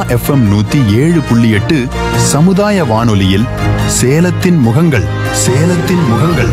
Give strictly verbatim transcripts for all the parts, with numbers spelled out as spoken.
FM நூத்தி ஏழு புள்ளி எட்டு சமுதாய வானொலியில் சேலத்தின் முகங்கள் சேலத்தின் முகங்கள்.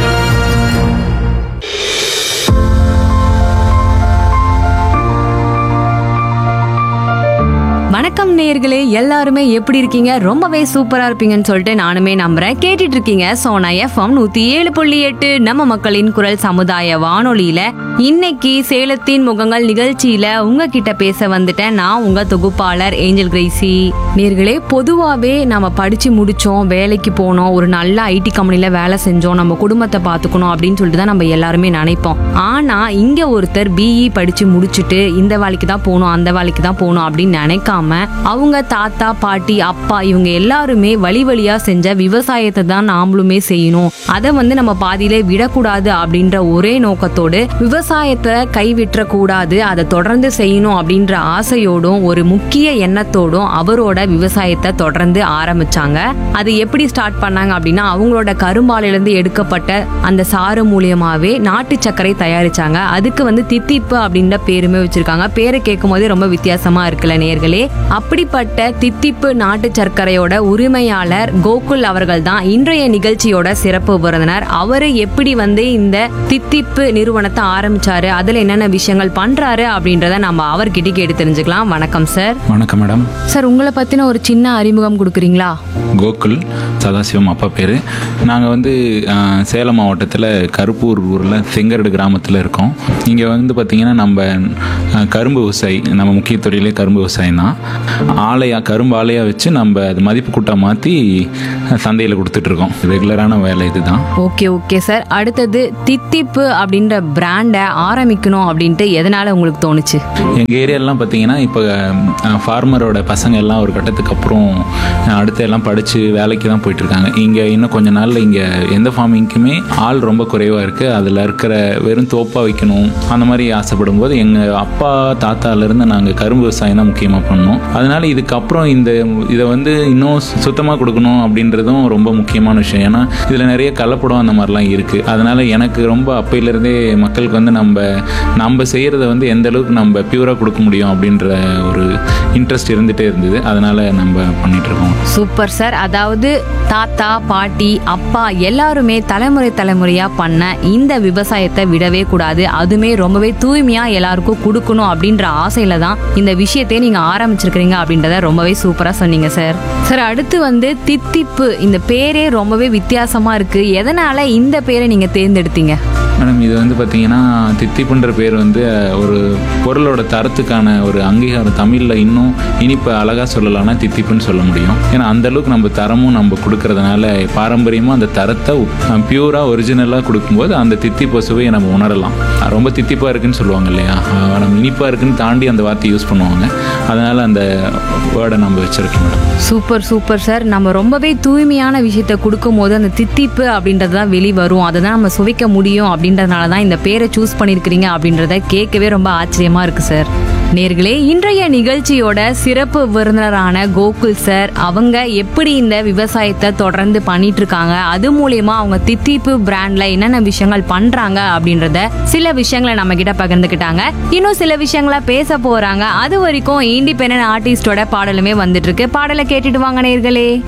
வணக்கம் நேயர்களே, எல்லாருமே எப்படி இருக்கீங்க? ரொம்பவே சூப்பரா இருப்பீங்கன்னு சொல்லிட்டு நானுமே நம்புறேன். கேட்டுட்டு இருக்கீங்க சோனா எஃப்எம் நூத்தி ஏழு புள்ளி எட்டு நம்ம மக்களின் குரல் சமுதாய வானொலியில. இன்னைக்கு சேலத்தின் முகங்கள் நிகழ்ச்சியில உங்ககிட்ட பேச வந்துட்டேன். நான் உங்க தொகுப்பாளர் ஏஞ்சல் கிரேசி. நேயர்களே, பொதுவாவே நம்ம படிச்சு முடிச்சோம், வேலைக்கு போனோம், ஒரு நல்ல ஐடி கம்பெனில வேலை செஞ்சோம், நம்ம குடும்பத்தை பாத்துக்கணும் அப்படின்னு சொல்லிட்டு தான் நம்ம எல்லாருமே நினைப்போம். ஆனா இங்க ஒருத்தர் பிஇ படிச்சு முடிச்சுட்டு இந்த வேலைக்கு தான் போகணும், அந்த வேலைக்கு தான் போகணும் அப்படின்னு நினைக்காம அவங்க தாத்தா பாட்டி அப்பா இவங்க எல்லாருமே வழி வழியா செஞ்ச விவசாயத்தை தான் நாமளுமே செய்யணும், அதை வந்து நம்ம பாதியிலே விடக்கூடாது அப்படின்ற ஒரே நோக்கத்தோடு விவசாயத்தை கைவிற்ற கூடாது, அதை தொடர்ந்து செய்யணும் அப்படின்ற ஆசையோடும் ஒரு முக்கிய எண்ணத்தோடும் அவரோட விவசாயத்தை தொடர்ந்து ஆரம்பிச்சாங்க. அது எப்படி ஸ்டார்ட் பண்ணாங்க அப்படின்னா, அவங்களோட கரும்பாலிலிருந்து எடுக்கப்பட்ட அந்த சாறு மூலியமாவே நாட்டு சர்க்கரை தயாரிச்சாங்க. அதுக்கு வந்து தித்திப்பு அப்படின்ற பேருமே வச்சிருக்காங்க. பேரை கேட்கும் போதே ரொம்ப வித்தியாசமா இருக்குல்ல நேயர்களே. அப்படிப்பட்ட தித்திப்பு நாட்டு சர்க்கரையோட உரிமையாளர் கோகுல் அவர்கள் தான் இன்றைய நிகழ்ச்சியோட சிறப்பு விருந்தினர். அவரு எப்படி வந்து இந்த தித்திப்பு நிறுவனத்தை ஆரம்பிச்சாரு, அதுல என்னென்ன விஷயங்கள் பண்றாரு அப்படின்றத நம்ம அவர்கிட்ட கேட்டு தெரிஞ்சுக்கலாம். வணக்கம் சார். வணக்கம் மேடம். சார், உங்களை பத்தின ஒரு சின்ன அறிமுகம் கொடுக்குறீங்களா? கோகுல் சதாசிவம் அப்பா பேர். நாங்கள் வந்து சேலம் மாவட்டத்தில் கருப்பூர் ஊரில் செங்கரடு கிராமத்தில் இருக்கோம். இங்கே வந்து பார்த்திங்கன்னா நம்ம கரும்பு விவசாயி, நம்ம முக்கிய தொழிலே கரும்பு விவசாயம் தான். ஆலையா கரும்பு ஆலையாக வச்சு நம்ம அது மதிப்பு கூட்டாக மாற்றி சந்தையில் கொடுத்துட்ருக்கோம். ரெகுலரான வேலை இதுதான். Okay okay sir. அடுத்தது தித்திப்பு அப்படின்ற பிராண்டை ஆரம்பிக்கணும் அப்படின்ட்டு எதனால் உங்களுக்கு தோணுச்சு? எங்கள் ஏரியாலாம் பார்த்தீங்கன்னா இப்போ ஃபார்மரோட பசங்க எல்லாம் ஒரு கட்டத்துக்கு அப்புறம் அடுத்த எல்லாம் படித்து வேலைக்கு தான் போயிட்டுருக்காங்க. இங்கே இன்னும் கொஞ்ச நாளில் இங்கே எந்த ஃபார்மிங்க்குமே ஆள் ரொம்ப குறைவாக இருக்குது. அதில் இருக்கிற வெறும் தோப்பாக வைக்கணும் அந்த மாதிரி ஆசைப்படும் போது எங்கள் அப்பா தாத்தாலேருந்து நாங்கள் கரும்பு விவசாயம் தான் முக்கியமாக பண்ணோம். அதனால் இதுக்கப்புறம் இந்த இதை வந்து இன்னும் சுத்தமாக கொடுக்கணும் அப்படின்றதும் ரொம்ப முக்கியமான விஷயம். ஏன்னா இதில் நிறைய கலப்படம் அந்த மாதிரிலாம் இருக்குது. அதனால் எனக்கு ரொம்ப அப்பையிலேருந்தே மக்களுக்கு வந்து நம்ம நம்ம செய்கிறத வந்து எந்த அளவுக்கு நம்ம பியூராக கொடுக்க முடியும் அப்படின்ற ஒரு இன்ட்ரெஸ்ட் இருந்துகிட்டே இருந்தது. அதனால் நம்ம பண்ணிகிட்ருக்கோம். Super sir. அதாவது தாத்தா பாட்டி அப்பா எல்லாருமே தலைமுறை தலைமுறையா பண்ண இந்த விவசாயத்தை விடவே கூடாது, அதுமே ரொம்பவே தூய்மையா எல்லாருக்கும் கொடுக்கணும் அப்படின்ற ஆசையில தான் இந்த விஷயத்தையே நீங்க ஆரம்பிச்சிருக்கீங்க அப்படின்றத ரொம்பவே சூப்பரா சொன்னீங்க சார். சார், அடுத்து வந்து தித்திப்பு, இந்த பேரே ரொம்பவே வித்தியாசமா இருக்கு. எதனால இந்த பேரை நீங்க தேர்ந்தெடுத்தீங்க? மேடம், இது வந்து பார்த்தீங்கன்னா தித்திப்புன்ற பேர் வந்து ஒரு பொருளோட தரத்துக்கான ஒரு அங்கீகாரம். தமிழில் இன்னும் இனிப்பை அழகாக சொல்லலாம்னா தித்திப்புன்னு சொல்ல முடியும். ஏன்னா அந்தளவுக்கு நம்ம தரமும் நம்ம கொடுக்கறதுனால பாரம்பரியமாக அந்த தரத்தை பியூராக ஒரிஜினலாக கொடுக்கும்போது அந்த தித்திப்பு சுவையை நம்ம உணரலாம். ரொம்ப தித்திப்பாக இருக்குன்னு சொல்லுவாங்க இல்லையா, நம்ம இனிப்பாக இருக்குன்னு தாண்டி அந்த வார்த்தை யூஸ் பண்ணுவாங்க. அதனால் அந்த வேர்டை நம்ம வச்சுருக்கோம் மேடம். Super super sir. நம்ம ரொம்பவே தூய்மையான விஷயத்தை கொடுக்கும் போது அந்த தித்திப்பு அப்படின்றது தான் வெளிவரும், அதை தான் நம்ம சுவைக்க முடியும். அப்படின்றதுனால தான் இந்த பேரை சூஸ் பண்ணியிருக்கிறீங்க அப்படின்றத கேட்கவே ரொம்ப ஆச்சரியமா இருக்கு சார். நேர்களே, இன்றைய நிகழ்ச்சியோட சிறப்பு விருந்தினரான கோகுல் சார் அவங்க எப்படி இந்த விவசாயத்தை தொடர்ந்து பண்ணிட்டு இருக்காங்க, அது மூலியமா அவங்க தித்திப்பு பிராண்ட்ல என்னென்ன விஷயங்கள் பண்றாங்க அப்படின்றத சில விஷயங்களை நம்ம கிட்ட பகிர்ந்துக்கிட்டாங்க. இன்னும் சில விஷயங்களை பேச போறாங்க. அது வரைக்கும் இண்டிபெண்டன்ட் ஆர்டிஸ்டோட பாடலுமே வந்துட்டு இருக்கு. பாடலை கேட்டுட்டு வாங்க நேர்களே.